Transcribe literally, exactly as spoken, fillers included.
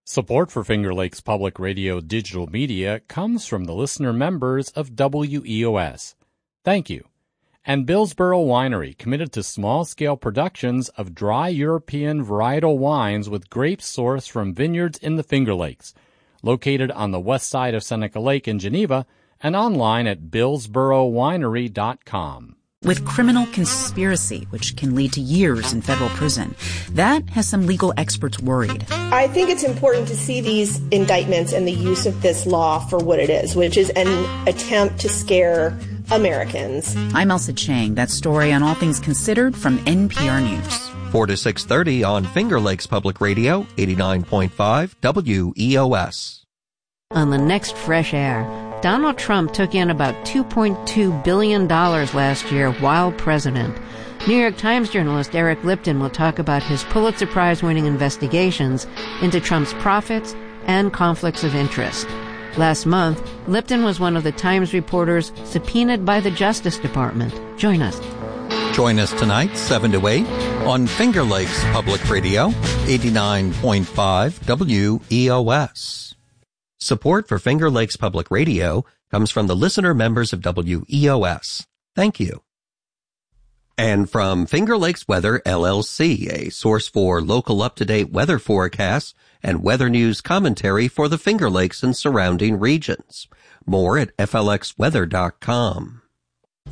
Support for Finger Lakes Public Radio digital media comes from the listener members of W E O S. Thank you. And Billsboro Winery, committed to small-scale productions of dry European varietal wines with grapes sourced from vineyards in the Finger Lakes, located on the west side of Seneca Lake in Geneva, and online at billsboro winery dot com. With criminal conspiracy, which can lead to years in federal prison. That has some legal experts worried. I think it's important to see these indictments and the use of this law for what it is, which is an attempt to scare Americans. I'm Elsa Chang. That story on All Things Considered from N P R News. four to six thirty on Finger Lakes Public Radio, eighty-nine point five W E O S. On the next Fresh Air, Donald Trump took in about two point two billion dollars last year while president. New York Times journalist Eric Lipton will talk about his Pulitzer Prize-winning investigations into Trump's profits and conflicts of interest. Last month, Lipton was one of the Times reporters subpoenaed by the Justice Department. Join us. Join us tonight, seven to eight, on Finger Lakes Public Radio, eighty-nine point five W E O S. Support for Finger Lakes Public Radio comes from the listener members of W E O S. Thank you. And from Finger Lakes Weather, L L C, a source for local up-to-date weather forecasts and weather news commentary for the Finger Lakes and surrounding regions. More at F L X weather dot com.